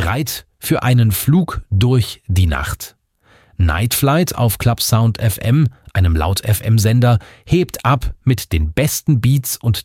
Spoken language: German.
Bereit für einen Flug durch die Nacht. Night Flight auf Clubsound FM, einem Laut-FM-Sender, hebt ab mit den besten Beats und